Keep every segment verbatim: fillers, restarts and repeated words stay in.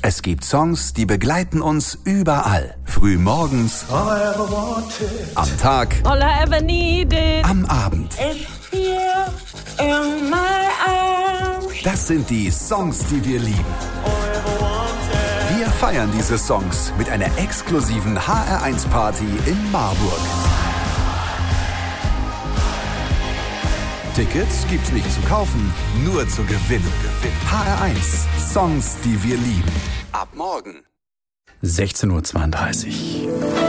Es gibt Songs, die begleiten uns überall. Früh morgens, am Tag, All I ever needed. am Abend. It's here in my arms. Das sind die Songs, die wir lieben. Wir feiern diese Songs mit einer exklusiven H R eins Party in Marburg. Tickets gibt's nicht zu kaufen, nur zu gewinnen. H R eins, Songs, die wir lieben. Ab morgen. sechzehn Uhr zweiunddreißig.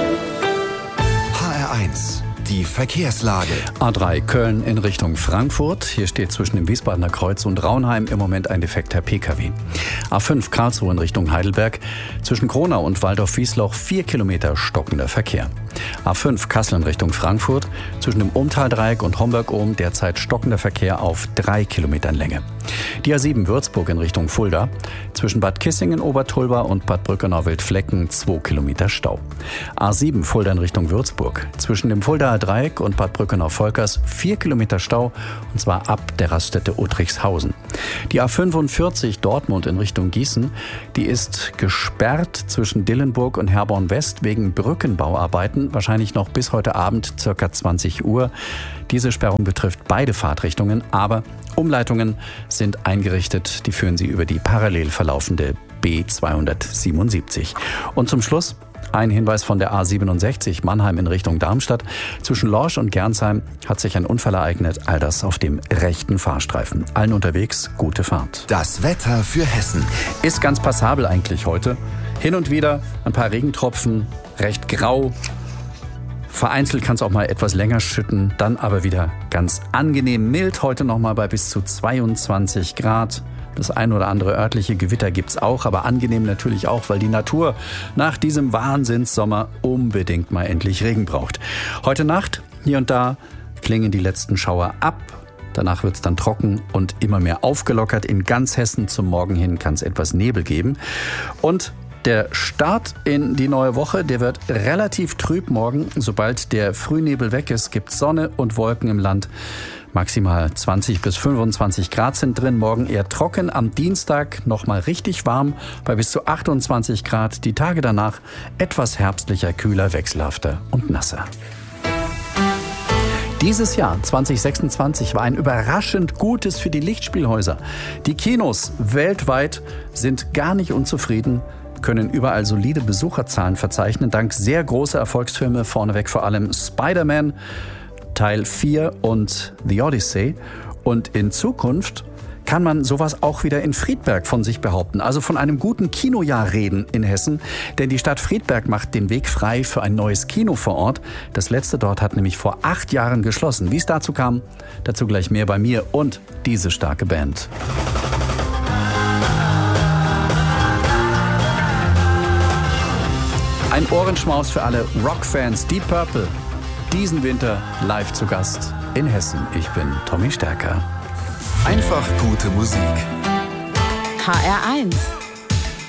H R eins, die Verkehrslage. A drei Köln in Richtung Frankfurt. Hier steht zwischen dem Wiesbadener Kreuz und Raunheim im Moment ein defekter P K W. A fünf Karlsruhe in Richtung Heidelberg. Zwischen Kronau und Waldorf-Wiesloch vier Kilometer stockender Verkehr. A fünf Kassel in Richtung Frankfurt. Zwischen dem Umtaldreieck und Homberg-Ohm derzeit stockender Verkehr auf drei Kilometern Länge. Die A sieben Würzburg in Richtung Fulda. Zwischen Bad Kissingen, Obertulba und Bad Brückenau-Wildflecken zwei Kilometer Stau. A sieben Fulda in Richtung Würzburg. Zwischen dem Fuldaer Dreieck und Bad Brückenau-Volkers vier Kilometer Stau, und zwar ab der Raststätte Uttrichshausen. Die A fünfundvierzig Dortmund in Richtung Gießen, die ist gesperrt zwischen Dillenburg und Herborn West wegen Brückenbauarbeiten, wahrscheinlich noch bis heute Abend ca. zwanzig Uhr. Diese Sperrung betrifft beide Fahrtrichtungen, aber Umleitungen sind eingerichtet, die führen Sie über die parallel verlaufende B zweihundertsiebenundsiebzig. Und zum Schluss ein Hinweis von der A siebenundsechzig Mannheim in Richtung Darmstadt. Zwischen Lorsch und Gernsheim hat sich ein Unfall ereignet, all das auf dem rechten Fahrstreifen. Allen unterwegs gute Fahrt. Das Wetter für Hessen. Ist ganz passabel eigentlich heute. Hin und wieder ein paar Regentropfen, recht grau. Vereinzelt kann es auch mal etwas länger schütten, dann aber wieder ganz angenehm mild. Heute noch mal bei bis zu zweiundzwanzig Grad. Das ein oder andere örtliche Gewitter gibt's auch, aber angenehm natürlich auch, weil die Natur nach diesem Wahnsinnssommer unbedingt mal endlich Regen braucht. Heute Nacht, hier und da, klingen die letzten Schauer ab. Danach wird's dann trocken und immer mehr aufgelockert. In ganz Hessen zum Morgen hin kann es etwas Nebel geben. Und der Start in die neue Woche, der wird relativ trüb morgen. Sobald der Frühnebel weg ist, gibt es Sonne und Wolken im Land. Maximal zwanzig bis fünfundzwanzig Grad sind drin. Morgen eher trocken. Am Dienstag nochmal richtig warm bei bis zu achtundzwanzig Grad. Die Tage danach etwas herbstlicher, kühler, wechselhafter und nasser. Dieses Jahr zwanzig sechsundzwanzig war ein überraschend gutes für die Lichtspielhäuser. Die Kinos weltweit sind gar nicht unzufrieden, können überall solide Besucherzahlen verzeichnen, dank sehr großer Erfolgsfilme, vorneweg vor allem Spider-Man, Teil vier und The Odyssey. Und in Zukunft kann man sowas auch wieder in Friedberg von sich behaupten, also von einem guten Kinojahr reden in Hessen. Denn die Stadt Friedberg macht den Weg frei für ein neues Kino vor Ort. Das letzte dort hat nämlich vor acht Jahren geschlossen. Wie es dazu kam, dazu gleich mehr bei mir und diese starke Band. Ein Ohrenschmaus für alle Rockfans, Deep Purple. Diesen Winter live zu Gast in Hessen. Ich bin Tommy Stärker. Einfach gute Musik. H R eins